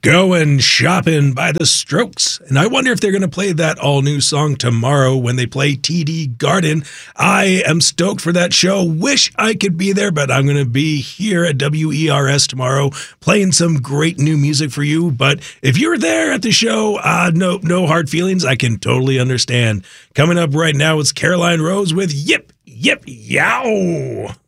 Going Shopping by the Strokes. And I wonder if they're going to play that all-new song tomorrow when they play TD Garden. I am stoked for that show. Wish I could be there, but I'm going to be here at WERS tomorrow playing some great new music for you. But if you're there at the show, no hard feelings. I can totally understand. Coming up right now, it's Caroline Rose with Yip, Yip, Yow.